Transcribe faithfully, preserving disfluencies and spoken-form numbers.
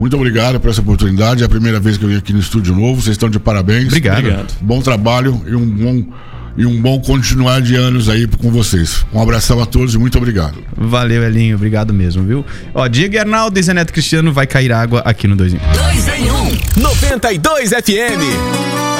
Muito obrigado por essa oportunidade. É a primeira vez que eu vim aqui no Estúdio Novo. Vocês estão de parabéns. Obrigado. Obrigado. Bom trabalho e um bom, e um bom continuar de anos aí com vocês. Um abração a todos e muito obrigado. Valeu, Elinho. Obrigado mesmo, viu? Ó, Diego Arnaldo e Zé Neto Cristiano, vai cair água aqui no dois em um. dois em um, noventa e dois F M.